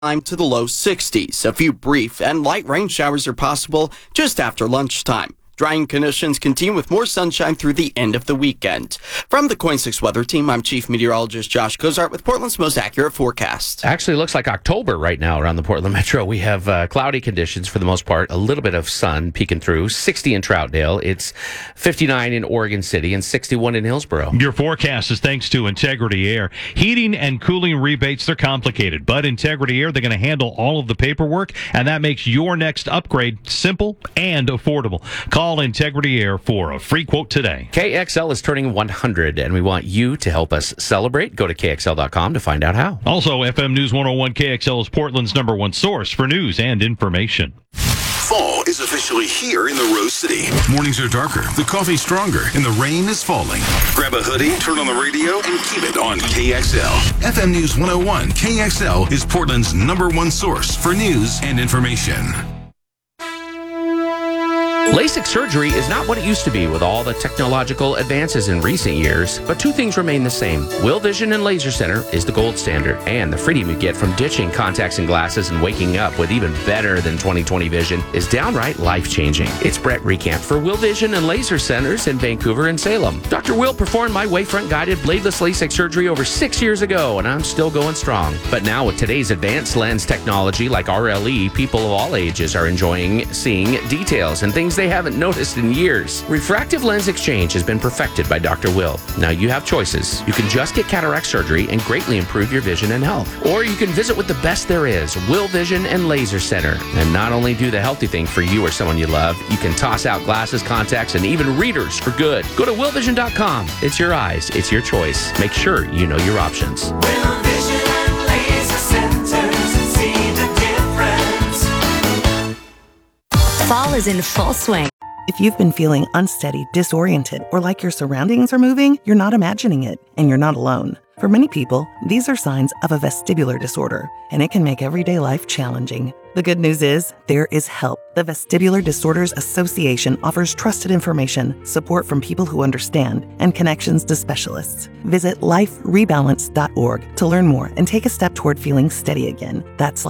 to the low 60s. A few brief and light rain showers are possible just after lunchtime. Drying conditions continue with more sunshine through the end of the weekend. From the Coin 6 Weather Team, I'm Chief Meteorologist Josh Cozart with Portland's most accurate forecast. Actually, looks like October right now around the Portland Metro. We have cloudy conditions for the most part, a little bit of sun peeking through. 60 in Troutdale. It's 59 in Oregon City and 61 in Hillsboro. Your forecast is thanks to Integrity Air. Heating and cooling rebates, they're complicated, but Integrity Air, they're going to handle all of the paperwork, and that makes your next upgrade simple and affordable. Call Integrity Air for a free quote today. KXL is turning 100, and we want you to help us celebrate. Go to KXL.com to find out how. Also, FM News 101 KXL is Portland's #1 source for news and information. Fall is officially here in the Rose City. Mornings are darker, the coffee stronger, and the rain is falling. Grab a hoodie, turn on the radio, and keep it on KXL. FM News 101 KXL is Portland's #1 source for news and information. LASIK surgery is not what it used to be with all the technological advances in recent years, but two things remain the same. Will Vision and Laser Center is the gold standard, and the freedom you get from ditching contacts and glasses and waking up with even better than 20/20 vision is downright life-changing. It's Brett Recamp for Will Vision and Laser Centers in Vancouver and Salem. Dr. Will performed my wavefront-guided bladeless LASIK surgery over 6 years ago, and I'm still going strong. But now with today's advanced lens technology like RLE, people of all ages are enjoying seeing details and things they haven't noticed in years. Refractive lens exchange has been perfected by Dr. Will. Now you have choices. You can just get cataract surgery and greatly improve your vision and health. Or you can visit with the best there is, Will Vision and Laser Center. And not only do the healthy thing for you or someone you love, you can toss out glasses, contacts, and even readers for good. Go to willvision.com. It's your eyes. It's your choice. Make sure you know your options. Will Vision and Laser Centers, see the difference. Fall is in full swing. If you've been feeling unsteady, disoriented, or like your surroundings are moving, you're not imagining it, and you're not alone. For many people, these are signs of a vestibular disorder, and it can make everyday life challenging. The good news is, there is help. The Vestibular Disorders Association offers trusted information, support from people who understand, and connections to specialists. Visit liferebalance.org to learn more and take a step toward feeling steady again. That's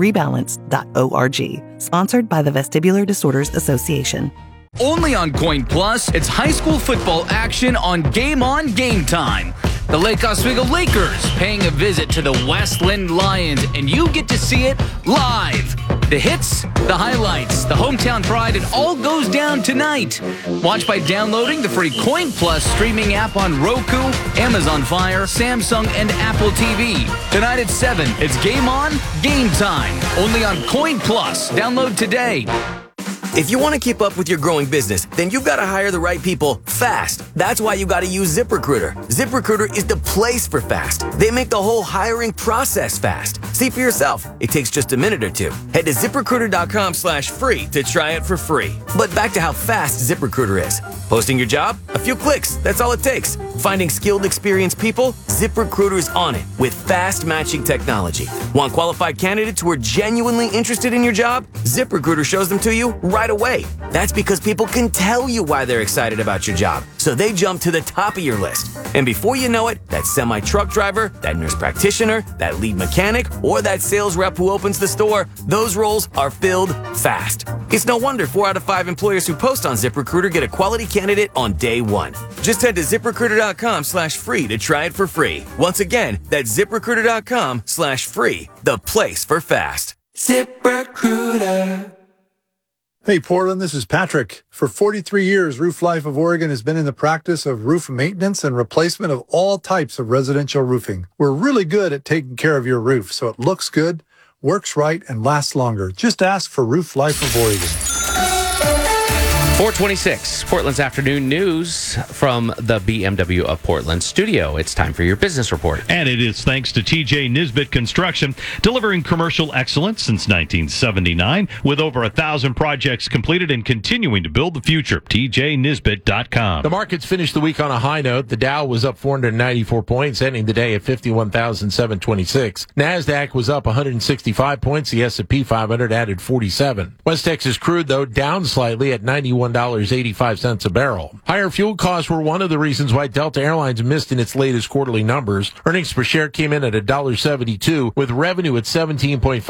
liferebalance.org. Sponsored by the Vestibular Disorders Association. Only on Coin Plus, it's high school football action on Game Time. The Lake Oswego Lakers paying a visit to the Westland Lions, and you get to see it live. The hits, the highlights, the hometown pride, it all goes down tonight. Watch by downloading the free Coin Plus streaming app on Roku, Amazon Fire, Samsung, and Apple TV. Tonight at 7, it's Game On, Game Time. Only on Coin Plus. Download today. If you want to keep up with your growing business, then you've got to hire the right people fast. That's why you got to use ZipRecruiter. ZipRecruiter is the place for fast. They make the whole hiring process fast. See for yourself. It takes just a minute or two. Head to ZipRecruiter.com/free to try it for free. But back to how fast ZipRecruiter is. Posting your job? A few clicks. That's all it takes. Finding skilled, experienced people? ZipRecruiter is on it with fast matching technology. Want qualified candidates who are genuinely interested in your job? ZipRecruiter shows them to you right away. That's because people can tell you why they're excited about your job, so they jump to the top of your list. And before you know it, that semi-truck driver, that nurse practitioner, that lead mechanic, or that sales rep who opens the store, those roles are filled fast. It's no wonder 4 out of 5 employers who post on ZipRecruiter get a quality candidate on day one. Just head to ZipRecruiter.com/free to try it for free. Once again, that's ZipRecruiter.com/free, the place for fast. ZipRecruiter. Hey Portland, this is Patrick. For 43 years, Roof Life of Oregon has been in the practice of roof maintenance and replacement of all types of residential roofing. We're really good at taking care of your roof so it looks good, works right, and lasts longer. Just ask for Roof Life of Oregon. 426, Portland's afternoon news from the BMW of Portland studio. It's time for your business report. And it is thanks to TJ Nisbet Construction, delivering commercial excellence since 1979, with over 1,000 projects completed and continuing to build the future. TJNisbet.com. The markets finished the week on a high note. The Dow was up 494 points, ending the day at 51,726. NASDAQ was up 165 points. The S&P 500 added 47. West Texas crude, though, down slightly at 91. $71.85 a barrel. Higher fuel costs were one of the reasons why Delta Airlines missed in its latest quarterly numbers. Earnings per share came in at $1.72, with revenue at $17.5